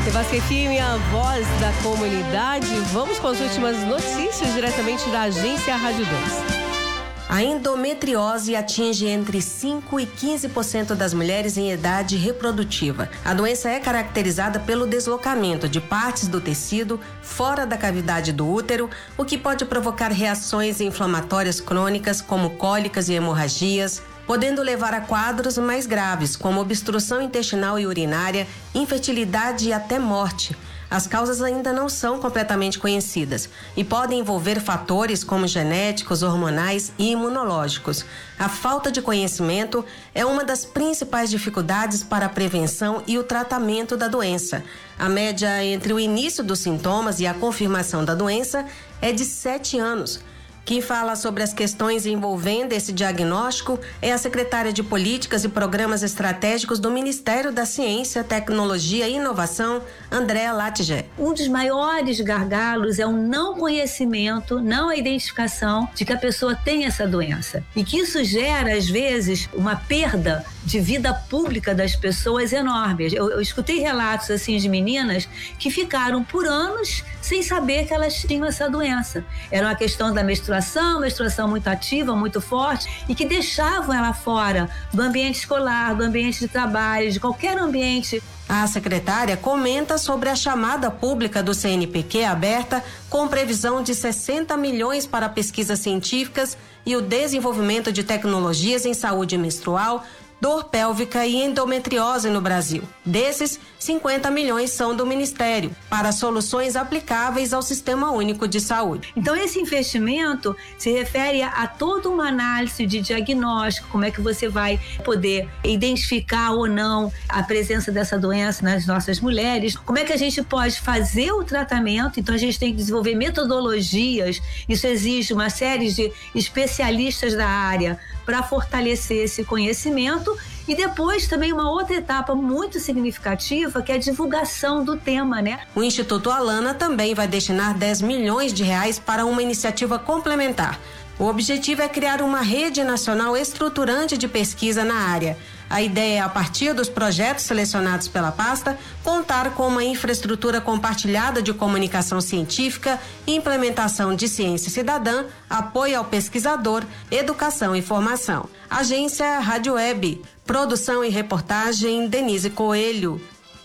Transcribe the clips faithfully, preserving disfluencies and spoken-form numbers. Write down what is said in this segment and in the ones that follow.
Devasca F M, a voz da comunidade. Vamos com as últimas notícias diretamente da agência Rádio dois. A endometriose atinge entre cinco e quinze por cento das mulheres em idade reprodutiva. A doença é caracterizada pelo deslocamento de partes do tecido fora da cavidade do útero, o que pode provocar reações inflamatórias crônicas como cólicas e hemorragias, podendo levar a quadros mais graves, como obstrução intestinal e urinária, infertilidade e até morte. As causas ainda não são completamente conhecidas e podem envolver fatores como genéticos, hormonais e imunológicos. A falta de conhecimento é uma das principais dificuldades para a prevenção e o tratamento da doença. A média entre o início dos sintomas e a confirmação da doença é de sete anos. Quem fala sobre as questões envolvendo esse diagnóstico é a secretária de Políticas e Programas Estratégicos do Ministério da Ciência, Tecnologia e Inovação, Andréa Latigé. Um dos maiores gargalos é o não conhecimento, não a identificação de que a pessoa tem essa doença. E que isso gera, às vezes, uma perda de vida pública das pessoas enorme. Eu, eu escutei relatos assim de meninas que ficaram por anos sem saber que elas tinham essa doença. Era uma questão da menstruação, menstruação muito ativa, muito forte, e que deixavam ela fora do ambiente escolar, do ambiente de trabalho, de qualquer ambiente. A secretária comenta sobre a chamada pública do C N P Q aberta com previsão de sessenta milhões para pesquisas científicas e o desenvolvimento de tecnologias em saúde menstrual, dor pélvica e endometriose no Brasil. Desses, cinquenta milhões são do Ministério, para soluções aplicáveis ao Sistema Único de Saúde. Então, esse investimento se refere a, a toda uma análise de diagnóstico, como é que você vai poder identificar ou não a presença dessa doença nas nossas mulheres, como é que a gente pode fazer o tratamento. Então, a gente tem que desenvolver metodologias, isso exige uma série de especialistas da área para fortalecer esse conhecimento. E depois também uma outra etapa muito significativa, que é a divulgação do tema, né? O Instituto Alana também vai destinar dez milhões de reais para uma iniciativa complementar. O objetivo é criar uma rede nacional estruturante de pesquisa na área. A ideia é, a partir dos projetos selecionados pela pasta, contar com uma infraestrutura compartilhada de comunicação científica, implementação de ciência cidadã, apoio ao pesquisador, educação e formação. Agência Rádio Web. Produção e reportagem, Denise Coelho.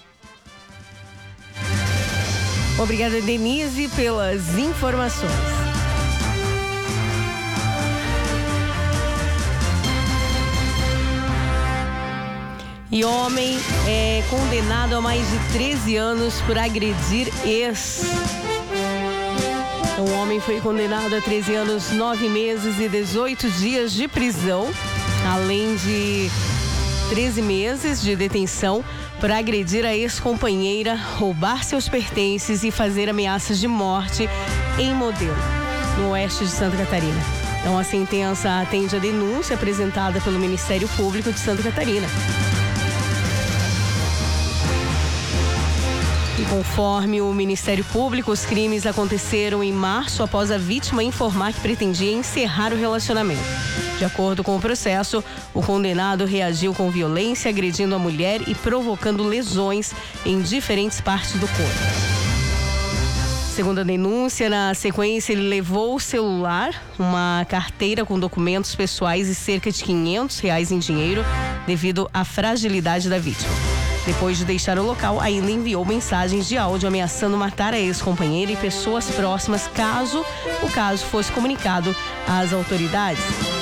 Obrigada, Denise, pelas informações. E homem é condenado a mais de treze anos por agredir ex. Um homem foi condenado a treze anos, nove meses e dezoito dias de prisão, além de treze meses de detenção por agredir a ex-companheira, roubar seus pertences e fazer ameaças de morte em Modelo, no oeste de Santa Catarina. Então, a sentença atende a denúncia apresentada pelo Ministério Público de Santa Catarina. E conforme o Ministério Público, os crimes aconteceram em março após a vítima informar que pretendia encerrar o relacionamento. De acordo com o processo, o condenado reagiu com violência, agredindo a mulher e provocando lesões em diferentes partes do corpo. Segundo a denúncia, na sequência ele levou o celular, uma carteira com documentos pessoais e cerca de quinhentos reais em dinheiro, devido à fragilidade da vítima. Depois de deixar o local, ainda enviou mensagens de áudio ameaçando matar a ex-companheira e pessoas próximas caso o caso fosse comunicado às autoridades.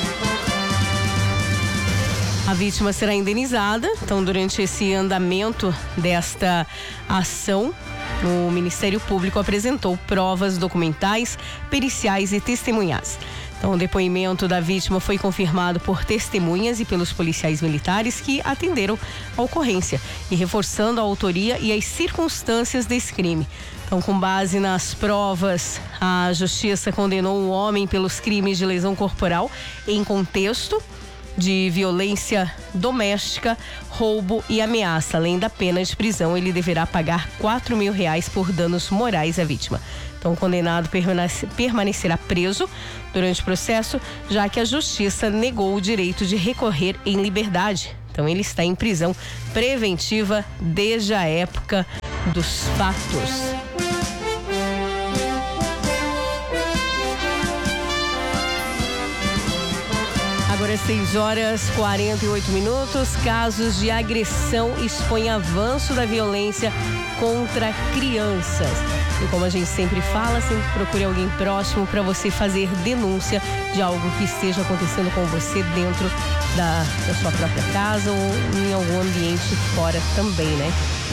A vítima será indenizada. Então, durante esse andamento desta ação, o Ministério Público apresentou provas documentais, periciais e testemunhais. Então, o depoimento da vítima foi confirmado por testemunhas e pelos policiais militares que atenderam a ocorrência e reforçando a autoria e as circunstâncias desse crime. Então, com base nas provas, a Justiça condenou o homem pelos crimes de lesão corporal em contexto de violência doméstica, roubo e ameaça. Além da pena de prisão, ele deverá pagar quatro mil reais por danos morais à vítima. Então, o condenado permanece, permanecerá preso durante o processo, já que a Justiça negou o direito de recorrer em liberdade. Então, ele está em prisão preventiva desde a época dos fatos. Agora seis horas e quarenta e oito minutos. Casos de agressão expõem avanço da violência contra crianças. E como a gente sempre fala, sempre procure alguém próximo para você fazer denúncia de algo que esteja acontecendo com você dentro da, da sua própria casa ou em algum ambiente fora também, né?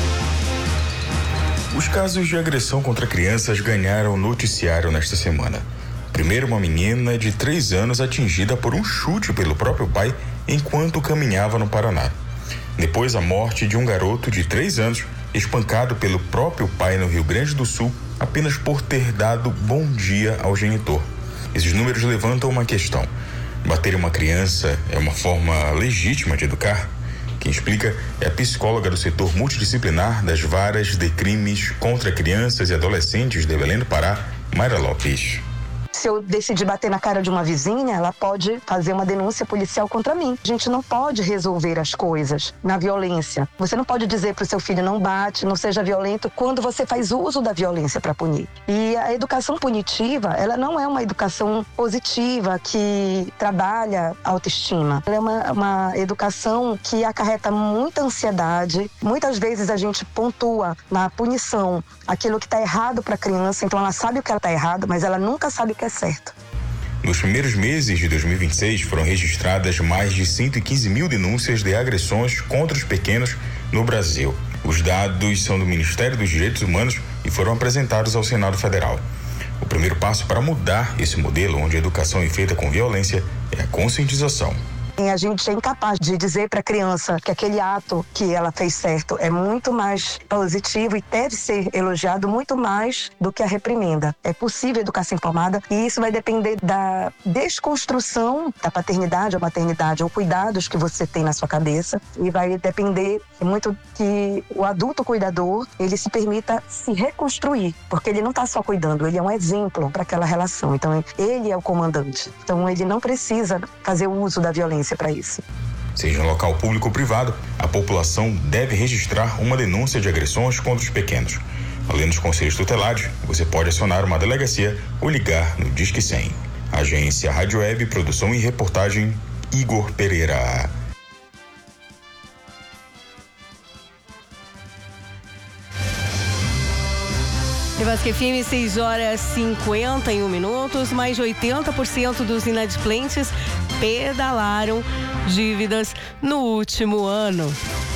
Os casos de agressão contra crianças ganharam noticiário nesta semana. Primeiro, uma menina de três anos atingida por um chute pelo próprio pai enquanto caminhava no Paraná. Depois, a morte de um garoto de três anos espancado pelo próprio pai no Rio Grande do Sul apenas por ter dado bom dia ao genitor. Esses números levantam uma questão. Bater uma criança é uma forma legítima de educar? Quem explica é a psicóloga do setor multidisciplinar das varas de crimes contra crianças e adolescentes de Belém do Pará, Mayra Lopes. Se eu decidir bater na cara de uma vizinha, ela pode fazer uma denúncia policial contra mim. A gente não pode resolver as coisas na violência. Você não pode dizer para o seu filho não bate, não seja violento, quando você faz uso da violência para punir. E a educação punitiva, ela não é uma educação positiva que trabalha a autoestima. Ela é uma, uma educação que acarreta muita ansiedade. Muitas vezes a gente pontua na punição aquilo que está errado para a criança, então ela sabe o que ela está errado, mas ela nunca sabe o que é certo. Nos primeiros meses de dois mil e vinte e seis, foram registradas mais de cento e quinze mil denúncias de agressões contra os pequenos no Brasil. Os dados são do Ministério dos Direitos Humanos e foram apresentados ao Senado Federal. O primeiro passo para mudar esse modelo, onde a educação é feita com violência, é a conscientização. A gente é incapaz de dizer para a criança que aquele ato que ela fez certo é muito mais positivo e deve ser elogiado muito mais do que a reprimenda. É possível educar sem pomada e isso vai depender da desconstrução da paternidade ou maternidade ou cuidados que você tem na sua cabeça e vai depender muito que o adulto cuidador ele se permita se reconstruir, porque ele não está só cuidando, ele é um exemplo para aquela relação. Então ele é o comandante. Então ele não precisa fazer uso da violência para isso. Seja em local público ou privado, a população deve registrar uma denúncia de agressões contra os pequenos. Além dos conselhos tutelares, você pode acionar uma delegacia ou ligar no Disque cem. Agência Rádio Web, produção e reportagem, Igor Pereira. Nevasca F M, seis horas e cinquenta e um minutos. Mais de oitenta por cento dos inadimplentes pedalaram dívidas no último ano.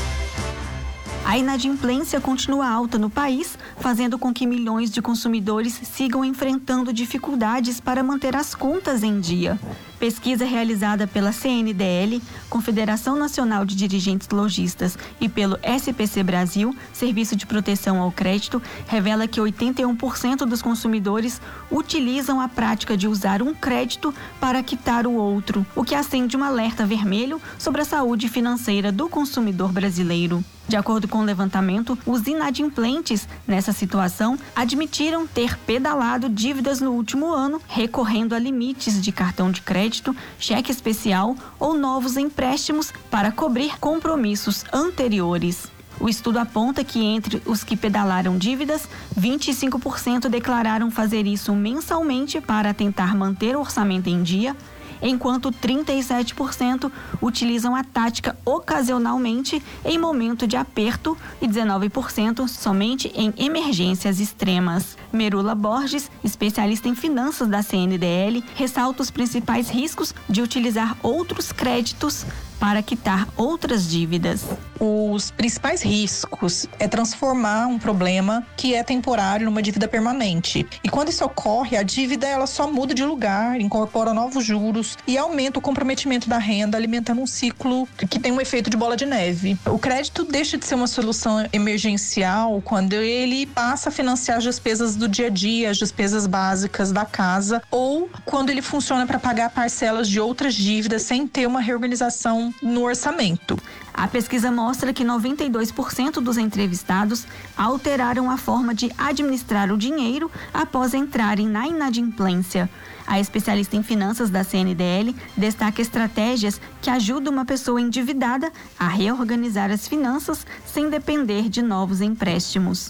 A inadimplência continua alta no país, fazendo com que milhões de consumidores sigam enfrentando dificuldades para manter as contas em dia. Pesquisa realizada pela C N D L, Confederação Nacional de Dirigentes Lojistas, e pelo S P C Brasil, Serviço de Proteção ao Crédito, revela que oitenta e um por cento dos consumidores utilizam a prática de usar um crédito para quitar o outro, o que acende um alerta vermelho sobre a saúde financeira do consumidor brasileiro. De acordo com o levantamento, os inadimplentes, nessa situação, admitiram ter pedalado dívidas no último ano, recorrendo a limites de cartão de crédito, cheque especial ou novos empréstimos para cobrir compromissos anteriores. O estudo aponta que entre os que pedalaram dívidas, vinte e cinco por cento declararam fazer isso mensalmente para tentar manter o orçamento em dia, enquanto trinta e sete por cento utilizam a tática ocasionalmente em momento de aperto e dezenove por cento somente em emergências extremas. Merula Borges, especialista em finanças da C N D L, ressalta os principais riscos de utilizar outros créditos para quitar outras dívidas. Os principais riscos é transformar um problema que é temporário numa dívida permanente. E quando isso ocorre, a dívida ela só muda de lugar, incorpora novos juros e aumenta o comprometimento da renda, alimentando um ciclo que tem um efeito de bola de neve. O crédito deixa de ser uma solução emergencial quando ele passa a financiar as despesas do dia a dia, as despesas básicas da casa, ou quando ele funciona para pagar parcelas de outras dívidas sem ter uma reorganização no orçamento. A pesquisa mostra que noventa e dois por cento dos entrevistados alteraram a forma de administrar o dinheiro após entrarem na inadimplência. A especialista em finanças da C N D L destaca estratégias que ajudam uma pessoa endividada a reorganizar as finanças sem depender de novos empréstimos.